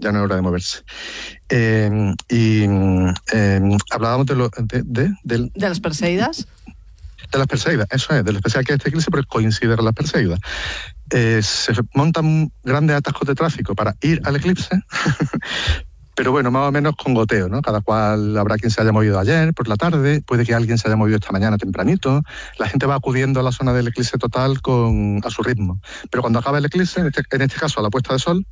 ya no es hora de moverse. Hablábamos de las Perseidas. De las Perseidas, eso es, de lo especial que es este eclipse, porque coincide con las Perseidas. Se montan grandes atascos de tráfico para ir al eclipse, pero bueno, más o menos con goteo, ¿no? Cada cual, habrá quien se haya movido ayer por la tarde, puede que alguien se haya movido esta mañana tempranito. La gente va acudiendo a la zona del eclipse total a su ritmo. Pero cuando acaba el eclipse, en este caso a la puesta de sol,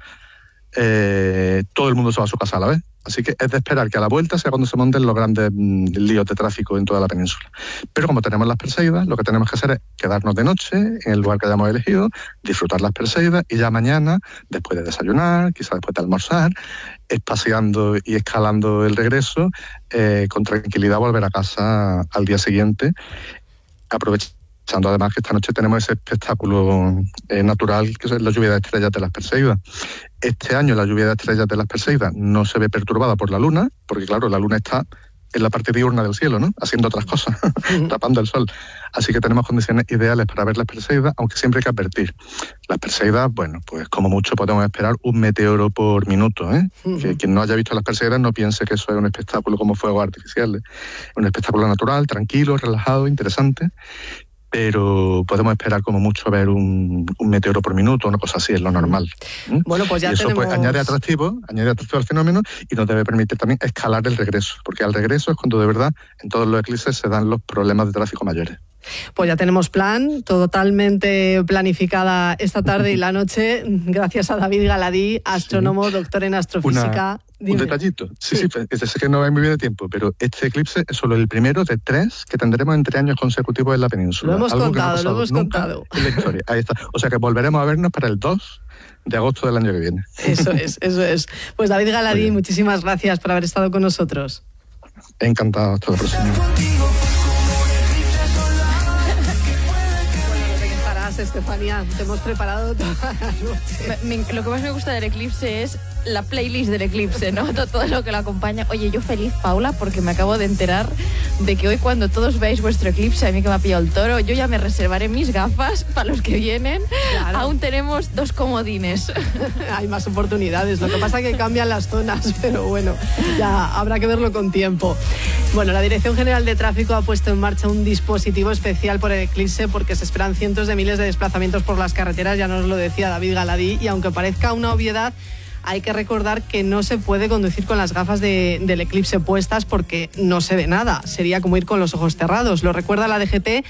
todo el mundo se va a su casa a la vez. Así que es de esperar que a la vuelta sea cuando se monten los grandes líos de tráfico en toda la península. Pero como tenemos las Perseidas, lo que tenemos que hacer es quedarnos de noche en el lugar que hayamos elegido, disfrutar las Perseidas y ya mañana, después de desayunar, quizás después de almorzar, paseando y escalando el regreso, con tranquilidad volver a casa al día siguiente, aprovechando además que esta noche tenemos ese espectáculo natural que es la lluvia de estrellas de las Perseidas. Este año la lluvia de estrellas de las Perseidas no se ve perturbada por la luna, porque claro, la luna está en la parte diurna del cielo, ¿no? Haciendo otras cosas, tapando el sol. Así que tenemos condiciones ideales para ver las Perseidas, aunque siempre hay que advertir. Las Perseidas, bueno, pues como mucho podemos esperar un meteoro por minuto, ¿eh? Que quien no haya visto las Perseidas no piense que eso es un espectáculo como fuegos artificiales. Es un espectáculo natural, tranquilo, relajado, interesante. Pero podemos esperar como mucho ver un meteoro por minuto, una cosa así, es lo normal. Bueno, pues ya y eso tenemos... pues añade atractivo al fenómeno y nos debe permitir también escalar el regreso, porque al regreso es cuando de verdad en todos los eclipses se dan los problemas de tráfico mayores. Pues ya tenemos plan, totalmente planificada esta tarde y la noche, gracias a David Galadí, astrónomo, doctor en astrofísica. Un detallito, sí, sé que no va muy bien de tiempo, pero este eclipse es solo el primero de 3 que tendremos en 3 años consecutivos en la península. Lo hemos contado. En la historia. Ahí está. O sea que volveremos a vernos para el 2 de agosto del año que viene. Eso es. Pues David Galadí, muchísimas gracias por haber estado con nosotros. Encantado, hasta la próxima. Estefanía, te hemos preparado toda la noche. Lo que más me gusta del eclipse es la playlist del eclipse, ¿no? Todo lo que lo acompaña. Oye, yo feliz, Paula, porque me acabo de enterar de que hoy cuando todos veáis vuestro eclipse, a mí que me ha pillado el toro, yo ya me reservaré mis gafas para los que vienen. Claro. Aún tenemos 2 comodines. Hay más oportunidades. Lo que pasa es que cambian las zonas, pero bueno, ya habrá que verlo con tiempo. Bueno, la Dirección General de Tráfico ha puesto en marcha un dispositivo especial por el eclipse porque se esperan cientos de miles de desplazamientos por las carreteras, ya nos lo decía David Galadí, y aunque parezca una obviedad, hay que recordar que no se puede conducir con las gafas del eclipse puestas porque no se ve nada. Sería como ir con los ojos cerrados. Lo recuerda la DGT,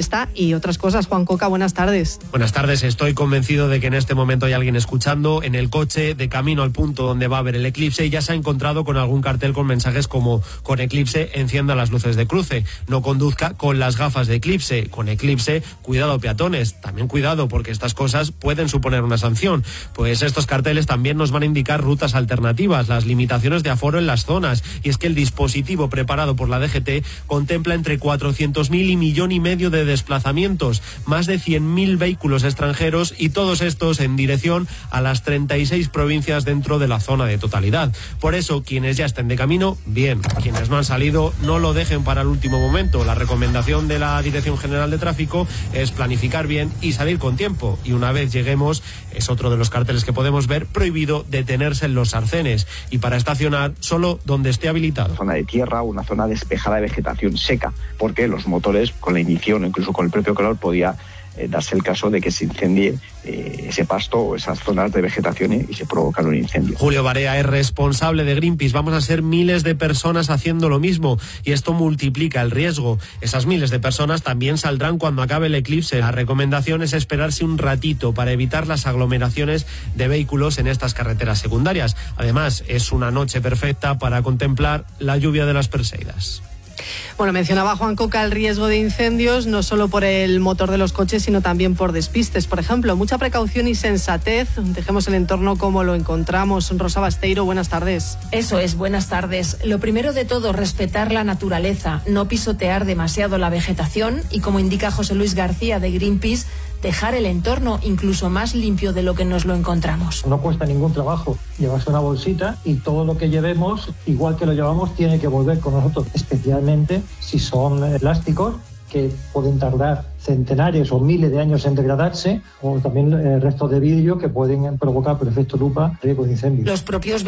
y otras cosas. Juan Coca, buenas tardes. Buenas tardes. Estoy convencido de que en este momento hay alguien escuchando en el coche de camino al punto donde va a ver el eclipse y ya se ha encontrado con algún cartel con mensajes como: con eclipse, encienda las luces de cruce. No conduzca con las gafas de eclipse. Con eclipse, cuidado peatones. También cuidado porque estas cosas pueden suponer una sanción. Pues estos carteles también nos van a indicar rutas alternativas, las limitaciones de aforo en las zonas. Y es que el dispositivo preparado por la DGT contempla entre 400.000 y 1,5 millones de desplazamientos, más de 100.000 vehículos extranjeros y todos estos en dirección a las 36 provincias dentro de la zona de totalidad. Por eso, quienes ya estén de camino, bien. Quienes no han salido, no lo dejen para el último momento. La recomendación de la Dirección General de Tráfico es planificar bien y salir con tiempo. Y una vez lleguemos, es otro de los carteles que podemos ver, prohibido detenerse en los arcenes y para estacionar solo donde esté habilitado. Zona de tierra o una zona despejada de vegetación seca, porque los motores con la ignición o incluso con el propio calor podía darse el caso de que se incendie ese pasto o esas zonas de vegetación y se provocan un incendio. Julio Barea es responsable de Greenpeace. Vamos a ser miles de personas haciendo lo mismo y esto multiplica el riesgo. Esas miles de personas también saldrán cuando acabe el eclipse. La recomendación es esperarse un ratito para evitar las aglomeraciones de vehículos en estas carreteras secundarias. Además, es una noche perfecta para contemplar la lluvia de las Perseidas. Bueno, mencionaba Juan Coca el riesgo de incendios, no solo por el motor de los coches, sino también por despistes. Por ejemplo, mucha precaución y sensatez. Dejemos el entorno como lo encontramos. Rosa Basteiro, buenas tardes. Eso es, buenas tardes. Lo primero de todo, respetar la naturaleza, no pisotear demasiado la vegetación y, como indica José Luis García de Greenpeace, dejar el entorno incluso más limpio de lo que nos lo encontramos. No cuesta ningún trabajo llevarse una bolsita y todo lo que llevemos, igual que lo llevamos, tiene que volver con nosotros, especialmente si son plásticos que pueden tardar centenares o miles de años en degradarse, o también restos de vidrio que pueden provocar por efecto lupa riesgo de incendio. Los propios